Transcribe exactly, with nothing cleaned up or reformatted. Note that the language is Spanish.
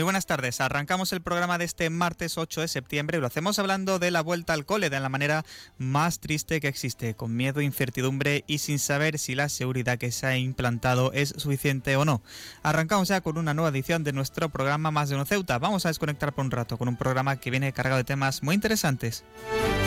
buenas tardes. Arrancamos el programa de este martes ocho de septiembre y lo hacemos hablando de la vuelta al cole de la manera más triste que existe, con miedo, incertidumbre y sin saber si la seguridad que se ha implantado es suficiente o no. Arrancamos ya con una nueva edición de nuestro programa Más de Uno Ceuta. Vamos a desconectar por un rato con un programa que viene cargado de temas muy interesantes.